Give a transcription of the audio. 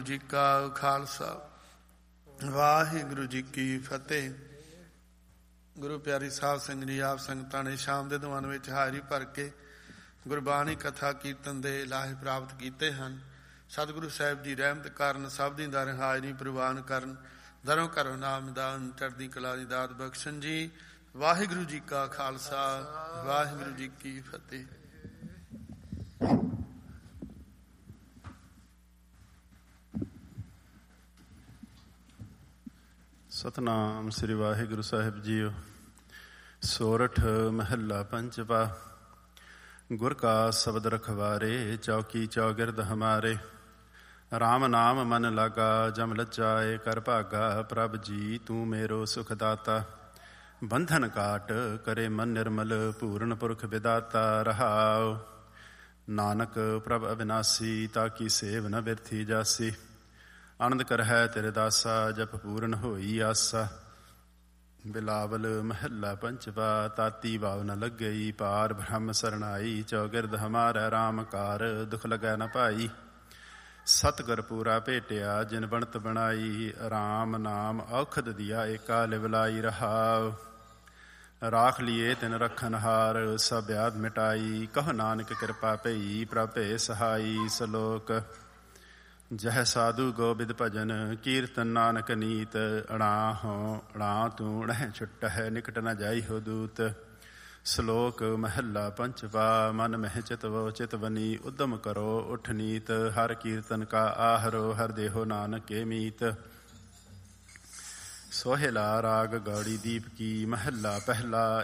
ਵਾਹਿਗੁਰੂ ਜੀ ਕਾ ਖਾਲਸਾ ਵਾਹਿਗੁਰੂ ਜੀ ਕੀ ਫਤਿਹ। ਗੁਰੂ ਪਿਆਰੀ ਸਾਹਿਬ ਸਿੰਘ ਜੀ ਆਪ ਸੰਗਤਾਂ ਨੇ ਸ਼ਾਮ ਦੇ ਦੀਵਾਨ ਵਿੱਚ ਹਾਜ਼ਰੀ ਭਰ ਕੇ ਗੁਰਬਾਣੀ ਕਥਾ ਕੀਰਤਨ ਦੇ ਲਾਹੇ ਪ੍ਰਾਪਤ ਕੀਤੇ ਹਨ। ਸਤਿਗੁਰੂ ਸਾਹਿਬ ਜੀ ਰਹਿਮਤ ਕਾਰਨ ਸਭ ਦੀ ਦਰ ਹਾਜ਼ਰੀ ਪ੍ਰਵਾਨ ਕਰਨ, ਦਰੋਂ ਘਰੋਂ ਨਾਮ ਦਾਨ ਚੜ੍ਹਦੀ ਕਲਾ ਦੀ ਦਾਤ ਬਖਸ਼ਣ ਜੀ। ਵਾਹਿਗੁਰੂ ਜੀ ਕਾ ਖਾਲਸਾ ਵਾਹਿਗੁਰੂ ਜੀ ਕੀ ਫਤਿਹ। ਸਤਨਾਮ ਸ੍ਰੀ ਵਾਹਿਗੁਰੂ ਸਾਹਿਬ ਜੀਓ। ਸੋਰਠ ਮਹੱਲਾ ਪੰਚਵਾ। ਗੁਰ ਕਾ ਸ਼ਬਦ ਰਖਵਾਰੇ, ਚੌਕੀ ਚੌਗਿਰਦ ਹਮਾਰੇ। ਰਾਮ ਨਾਮ ਮਨ ਲਾਗਾ, ਜਮ ਲੱਜਾਏ ਕਰ ਭਾਗਾ। ਪ੍ਰਭ ਜੀ ਤੂੰ ਮੇਰੋ ਸੁਖ ਦਾਤਾ, ਬੰਧਨ ਕਾਟ ਕਰੇ ਮਨ ਨਿਰਮਲ। ਪੂਰਨ ਪੁਰਖ ਵਿਦਾਤਾ ਰਹਾਉ। ਨਾਨਕ ਪ੍ਰਭ ਅਵਿਨਾਸੀ, ਤਾਕੀ ਸੇਵ ਨ ਬਿਰਥੀ ਜਾਸੀ। ਆਨੰਦ ਕਰਹਿ ਤੇਰੇ ਦਾਸਾ, ਜਪ ਪੂਰਨ ਹੋਈ ਆਸਾ। ਬਿਲਾਵਲ ਮਹੱਲਾ ਪੰਚਵਾ। ਤਾਤੀ ਵਾਵ ਨ ਲੱਗਈ, ਪਾਰ ਬ੍ਰਹਮ ਸਰਣਾਈ। ਚੌਗਿਰਦ ਹਮਾਰਾ ਰਾਮ ਕਾਰ, ਦੁਖ ਲੱਗੈ ਨ ਭਾਈ। ਸਤਿਗੁਰ ਪੂਰਾ ਭੇਟਿਆ, ਜਿਨ ਬਣਤ ਬਣਾਈ। ਰਾਮ ਨਾਮ ਔਖਦ ਦੀਆ, ਏਕਾ ਲਿਵਲਾਈ ਰਹਾਉ। ਰਾਖ ਲੀਏ ਤਿਨ ਰਖਨ ਹਾਰ, ਸਭ ਬਿਆਦ ਮਿਟਾਈ। ਕਹੋ ਨਾਨਕ ਕਿਰਪਾ ਭਈ, ਪ੍ਰਭ ਭੇ ਸਹਾਈ। ਸਲੋਕ। ਜਹ ਸਾਧੂ ਗੋਬਿੰਦ ਭਜਨ, ਕੀਰਤਨ ਨਾਨਕ ਨੀਤ। ਅਣਾ ਹੋ ਅਣਾ ਤੂੰ ਅਣਹਿ ਛੁਟਹਿ, ਨਿਕਟ ਨ ਜਾਈ ਹੋ ਦੂਤ। ਸਲੋਕ ਮਹੱਲਾ ਪੰਚਵਾ। ਮਨ ਮਹਿ ਚਿਤਵੋ ਚਿਤਵਨੀ, ਉਦਮ ਕਰੋ ਉਠ ਨੀਤ। ਹਰ ਕੀਰਤਨ ਕਾ ਆਹਰੋ, ਹਰ ਦੇਹੋ ਨਾਨਕ ਕੇ ਮੀਤ। ਸੋਹਿਲਾ ਰਾਗ ਗੌੜੀ ਦੀਪ ਕੀ। ਮਹੱਲਾ ਪਹਿਲਾ।